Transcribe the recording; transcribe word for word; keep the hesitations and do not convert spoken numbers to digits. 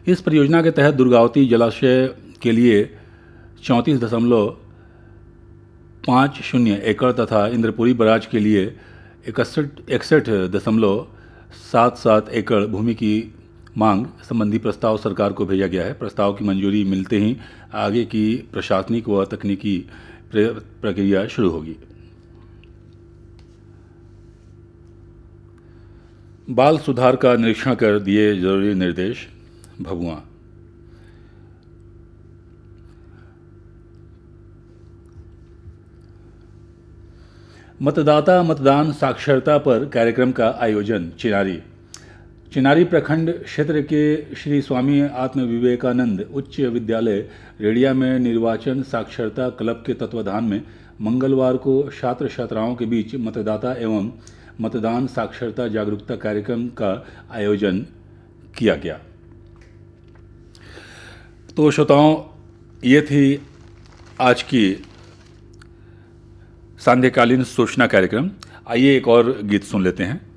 इस परियोजना के तहत दुर्गावती जलाशय के लिए चौंतीस दशमलव पाँच शून्य एकड़ तथा इंद्रपुरी बराज के लिए इकसठ इकसठ दशमलव सात सात एकड़ भूमि की मांग संबंधी प्रस्ताव सरकार को भेजा गया है। प्रस्ताव की मंजूरी मिलते ही आगे की प्रशासनिक व तकनीकी प्रक्रिया शुरू होगी। बाल सुधार का निरीक्षण कर दिए जरूरी निर्देश, भभुआ। मतदाता मतदान साक्षरता पर कार्यक्रम का आयोजन चिनारी। चिनारी प्रखंड क्षेत्र के श्री स्वामी आत्म विवेकानंद उच्च विद्यालय रेडिया में निर्वाचन साक्षरता क्लब के तत्वाधान में मंगलवार को छात्र छात्राओं के बीच मतदाता एवं मतदान साक्षरता जागरूकता कार्यक्रम का आयोजन किया गया। तो श्रोताओं, ये थी आज की सांध्यकालीन सूचना कार्यक्रम। आइए एक और गीत सुन लेते हैं।